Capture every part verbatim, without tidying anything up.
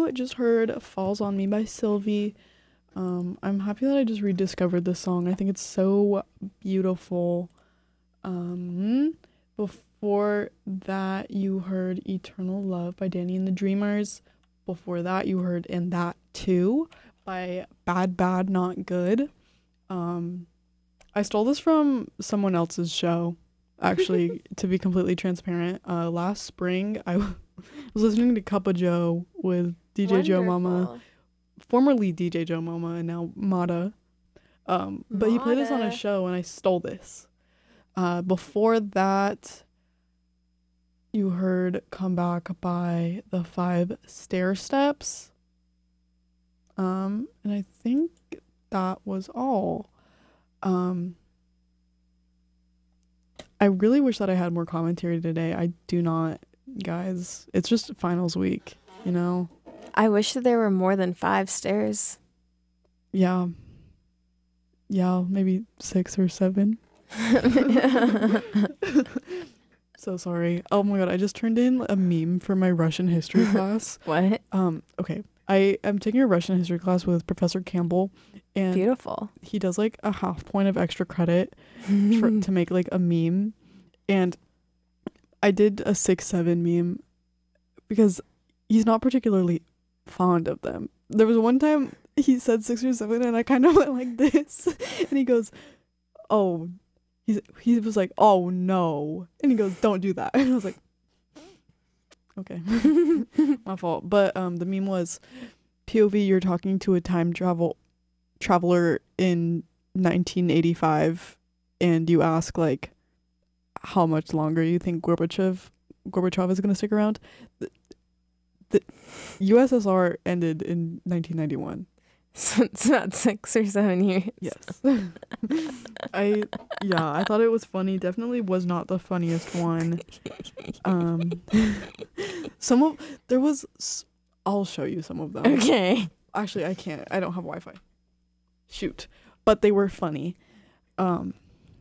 just heard Falls on Me by Sylvie. Um, I'm happy that I just rediscovered this song. I think it's so beautiful. Um, before that, you heard Eternal Love by Danny and the Dreamers. Before that, you heard And That Too by Bad Bad Not Good. Um, I stole this from someone else's show, actually, to be completely transparent. Uh, last spring, I w- was listening to Cup of Joe with D J Joe Mama, formerly D J Joe Mama and now Mata. Um, but he played this on a show and I stole this. Uh, before that, you heard Come Back by the Five Stair Steps. Um, and I think that was all. Um, I really wish that I had more commentary today. I do not, guys. It's just finals week, you know? I wish that there were more than five stairs. Yeah. Yeah, maybe six or seven. So sorry. Oh my god, I just turned in a meme for my Russian history class. What? Um, okay. I am taking a Russian history class with Professor Campbell, and beautiful. He does like a half point of extra credit for, to make like a meme, and I did a six seven meme because he's not particularly fond of them. There was one time he said six or seven, and I kind of went like this, and he goes, "Oh," he's he was like, "Oh no," and he goes, "Don't do that," and I was like, okay. My fault. But um the meme was P O V, you're talking to a time travel traveler in nineteen eighty-five and you ask like how much longer you think Gorbachev Gorbachev is going to stick around. The, the U S S R ended in nineteen ninety-one. So it's about six or seven years. Yes. I yeah, I thought it was funny. Definitely was not the funniest one. Um, some of there was. I'll show you some of them. Okay. Actually, I can't. I don't have Wi-Fi. Shoot, but they were funny. Um.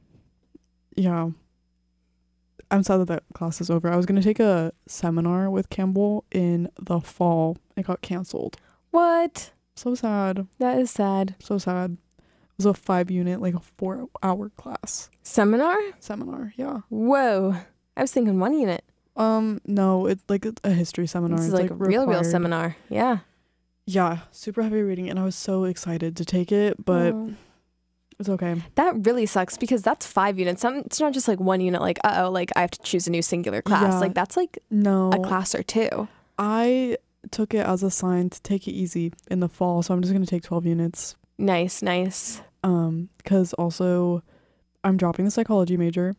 Yeah. I'm sad that that class is over. I was gonna take a seminar with Campbell in the fall. It got canceled. What? So sad. That is sad. So sad. It was a five unit, like a four hour class. Seminar? Seminar, yeah. Whoa. I was thinking one unit. Um, no, it's like a history seminar. This is it's like, like a real, required. real seminar. Yeah. Yeah, super heavy reading, and I was so excited to take it, but oh. it's okay. That really sucks because that's five units. Some, it's not just like one unit, like, uh-oh, like I have to choose a new singular class. Yeah. Like that's like No. a class or two. I took it as a sign to take it easy in the fall, so I'm just going to take twelve units. Nice, nice. Um, because also I'm dropping the psychology major.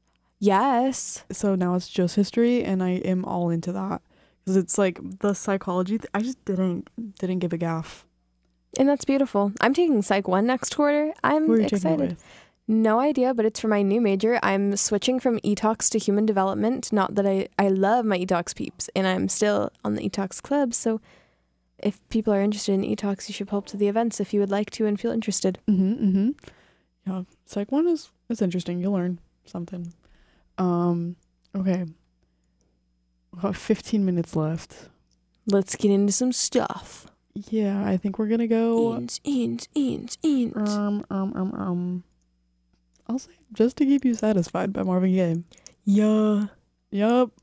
Yes. So now it's just history, and I am all into that. Because it's like the psychology, th- I just didn't didn't give a gaff. And that's beautiful. I'm taking Psych one next quarter. I'm Who are you excited. taking it with? No idea, but it's for my new major. I'm switching from E Talks to human development. Not that I, I love my E Talks peeps, and I'm still on the E Talks club. So if people are interested in E Talks, you should pull up to the events if you would like to and feel interested. Mm-hmm, mm-hmm. Yeah, Psych one is, is interesting. You'll learn something. Um, okay. We've got fifteen minutes left. Let's get into some stuff. Yeah, I think we're gonna go. Eens, eens, eens, eens. Um, um, um, um. I'll say Just to Keep You Satisfied by Marvin Gaye. Yeah. Yup.